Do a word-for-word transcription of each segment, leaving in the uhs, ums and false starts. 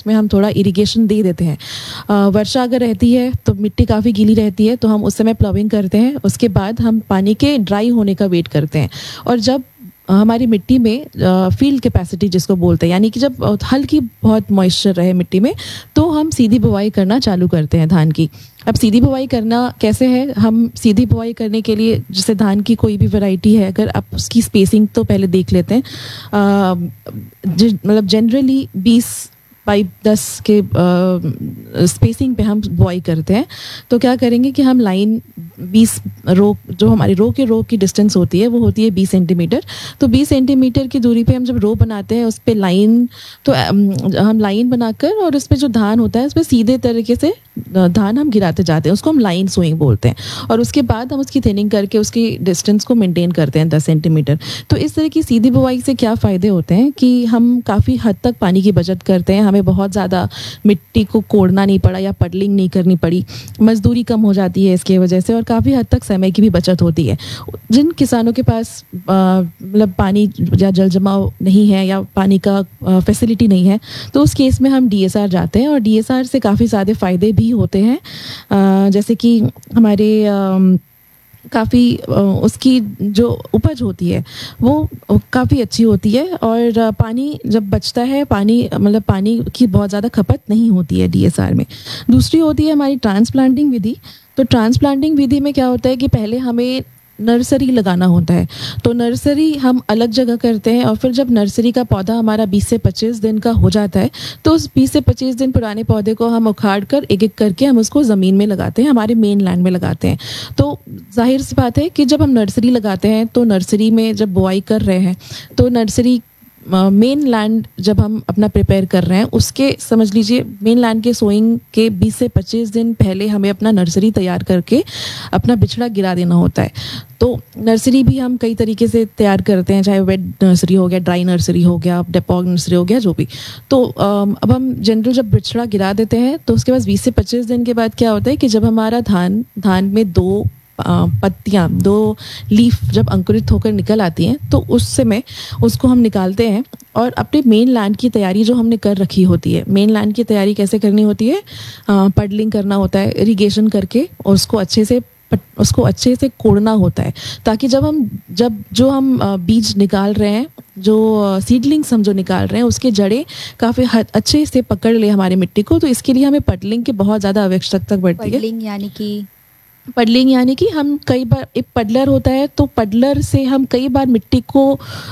उसमें हम थोड़ा इरिगेशन दे देते हैं। अ, वर्षा अगर रहती है तो मिट्टी काफ़ी गीली रहती है, तो हम उस समय प्लविंग करते हैं। उसके बाद हम पानी के ड्राई होने का वेट करते हैं। और जब हमारी मिट्टी में फील्ड कैपेसिटी जिसको बोलते हैं, यानी कि जब हल्की बहुत मॉइस्चर रहे मिट्टी में, तो हम सीधी बुवाई करना चालू करते हैं धान की। अब सीधी बुवाई करना कैसे है? हम सीधी बुवाई करने के लिए, जैसे धान की कोई भी वैरायटी है, अगर आप उसकी स्पेसिंग तो पहले देख लेते हैं। मतलब जनरली बीस बाई दस के स्पेसिंग पे हम बुआई करते हैं। तो क्या करेंगे कि हम लाइन बीस रो, जो हमारी रो के रो की डिस्टेंस होती है वो होती है बीस सेंटीमीटर। तो बीस सेंटीमीटर की दूरी पे हम जब रो बनाते हैं उस पे लाइन, तो हम लाइन बनाकर और उस पे जो धान होता है उस पे सीधे तरीके से धान हम गिराते जाते हैं, उसको हम लाइन सोइंग बोलते हैं। और उसके बाद हम उसकी थिनिंग करके उसकी डिस्टेंस को मेंटेन करते हैं दस सेंटीमीटर। तो इस तरह की सीधी बुवाई से क्या फ़ायदे होते हैं कि हम काफ़ी हद तक पानी की बचत करते हैं, हमें बहुत ज़्यादा मिट्टी को कोड़ना नहीं पड़ा या पडलिंग नहीं करनी पड़ी, मजदूरी कम हो जाती है इसके वजह से, और काफ़ी हद तक समय की भी बचत होती है। जिन किसानों के पास मतलब पानी या जल जमाव नहीं है या पानी का फैसिलिटी नहीं है, तो उस केस में हम डी एस आर जाते हैं। और डी एस आर से काफ़ी ज़्यादा फ़ायदे भी होते हैं, जैसे कि हमारे काफ़ी उसकी जो उपज होती है वो काफ़ी अच्छी होती है। और पानी जब बचता है, पानी मतलब पानी की बहुत ज़्यादा खपत नहीं होती है डी एस आर में। दूसरी होती है हमारी ट्रांसप्लांटिंग विधि। तो ट्रांसप्लांटिंग विधि में क्या होता है कि पहले हमें नर्सरी लगाना होता है। तो नर्सरी हम अलग जगह करते हैं, और फिर जब नर्सरी का पौधा हमारा बीस से पच्चीस दिन का हो जाता है, तो उस बीस से पच्चीस दिन पुराने पौधे को हम उखाड़ कर एक एक करके हम उसको ज़मीन में लगाते हैं, हमारे मेन लैंड में लगाते हैं। तो जाहिर सी बात है कि जब हम नर्सरी लगाते हैं तो नर्सरी में जब बुआई कर रहे हैं तो नर्सरी मेन लैंड जब हम अपना प्रिपेयर कर रहे हैं उसके, समझ लीजिए मेन लैंड के सोइंग के बीस से पच्चीस दिन पहले हमें अपना नर्सरी तैयार करके अपना बिछड़ा गिरा देना होता है। तो नर्सरी भी हम कई तरीके से तैयार करते हैं, चाहे वेट नर्सरी हो गया, ड्राई नर्सरी हो गया, डेपॉग नर्सरी हो गया, जो भी। तो अब हम जनरल जब बिछड़ा गिरा देते हैं तो उसके बाद बीस से पच्चीस दिन के बाद क्या होता है कि जब हमारा धान धान में दो पत्तियां, दो लीफ जब अंकुरित होकर निकल आती हैं, तो उस समय उसको हम निकालते हैं और अपने मेन लैंड की तैयारी जो हमने कर रखी होती है। मेन लैंड की तैयारी कैसे करनी होती है? पडलिंग करना होता है, इरिगेशन करके, और उसको अच्छे से उसको अच्छे से कोड़ना होता है, ताकि जब हम जब जो हम बीज निकाल रहे हैं, जो सीडलिंग्स हम जो निकाल रहे हैं, उसके जड़ें काफ़ी अच्छे से पकड़ ले हमारी मिट्टी को। तो इसके लिए हमें पडलिंग की बहुत ज़्यादा आवश्यकता पड़ती है। पडलिंग यानी कि पडलिंग यानी कि हम कई बार, एक पडलर होता है, तो पडलर से हम कई बार मिट्टी को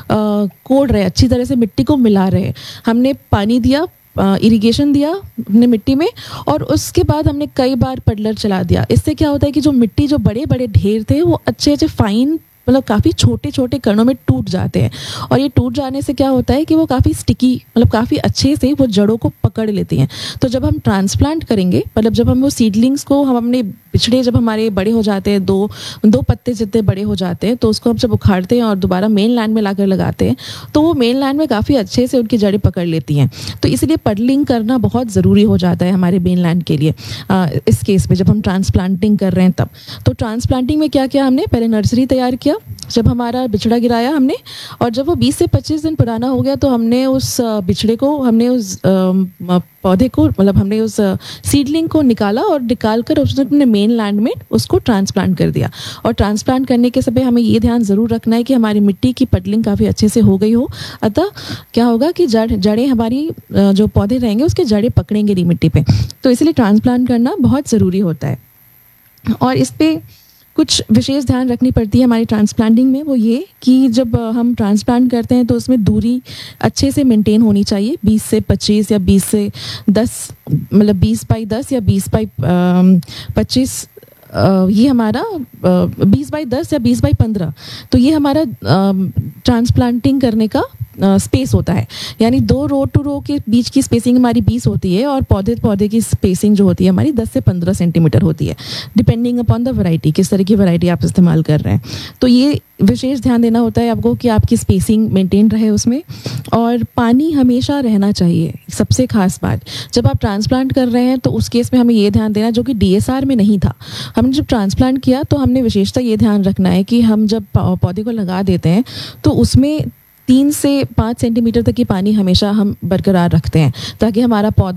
कोड़ रहे हैं, अच्छी तरह से मिट्टी को मिला रहे हैं। हमने पानी दिया, इरिगेशन दिया हमने मिट्टी में, और उसके बाद हमने कई बार पडलर चला दिया। इससे क्या होता है कि जो मिट्टी, जो बड़े बड़े ढेर थे, वो अच्छे अच्छे फाइन, मतलब काफ़ी छोटे छोटे कणों में टूट जाते हैं। और ये टूट जाने से क्या होता है कि वो काफ़ी स्टिकी, मतलब काफ़ी अच्छे से वो जड़ों को पकड़ लेती हैं। तो जब हम ट्रांसप्लांट करेंगे, मतलब जब हम वो सीडलिंग्स को, हम अपने बिछड़े जब हमारे बड़े हो जाते हैं, दो दो पत्ते जितने बड़े हो जाते हैं, तो उसको हम जब उखाड़ते हैं और दोबारा मेन लैंड में लाकर लगाते हैं, तो वो मेन लैंड में काफ़ी अच्छे से उनकी जड़ें पकड़ लेती हैं। तो इसलिए पडलिंग करना बहुत ज़रूरी हो जाता है हमारे मेन लैंड के लिए, आ, इस केस में जब हम ट्रांसप्लांटिंग कर रहे हैं तब। तो ट्रांसप्लांटिंग में क्या किया हमने? पहले नर्सरी तैयार किया, जब हमारा बिछड़ा गिराया हमने, और जब वो बीस से पच्चीस दिन पुराना हो गया, तो हमने उस बिछड़े को, हमने उस पौधे को, मतलब हमने उस सीडलिंग को निकाला, और निकाल कर उसने अपने मेन लैंड में उसको ट्रांसप्लांट कर दिया। और ट्रांसप्लांट करने के समय हमें ये ध्यान ज़रूर रखना है कि हमारी मिट्टी की पडलिंग काफ़ी अच्छे से हो गई हो। अतः क्या होगा कि जड़ जड़ें हमारी, जो पौधे रहेंगे उसके जड़ें पकड़ेंगे नहीं मिट्टी पे। तो इसलिए ट्रांसप्लांट करना बहुत ज़रूरी होता है। और इस पर कुछ विशेष ध्यान रखनी पड़ती है हमारी ट्रांसप्लांटिंग में, वो ये कि जब हम ट्रांसप्लांट करते हैं तो उसमें दूरी अच्छे से मेंटेन होनी चाहिए। बीस से पच्चीस या बीस से दस, मतलब बीस बाई दस या बीस बाई पच्चीस, ये हमारा बीस बाई दस या बीस बाई पंद्रह, तो ये हमारा ट्रांसप्लांटिंग करने का स्पेस होता है। यानी दो रो टू रो के बीच की स्पेसिंग हमारी बीस होती है, और पौधे पौधे की स्पेसिंग जो होती है हमारी दस से पंद्रह सेंटीमीटर होती है, डिपेंडिंग अपॉन द वैरायटी, किस तरह की वैरायटी आप इस्तेमाल कर रहे हैं। तो ये विशेष ध्यान देना होता है आपको कि आपकी स्पेसिंग मेंटेन रहे उसमें। और पानी हमेशा रहना चाहिए, सबसे खास बात। जब आप ट्रांसप्लांट कर रहे हैं तो उस केस में हमें ये ध्यान देना, जो कि डी एस आर में नहीं था। हमने जब ट्रांसप्लांट किया तो हमने विशेषता ये ध्यान रखना है कि हम जब पौधे को लगा देते हैं तो उसमें तीन से पाँच सेंटीमीटर तक की पानी हमेशा हम बरकरार रखते हैं, ताकि हमारा पौधा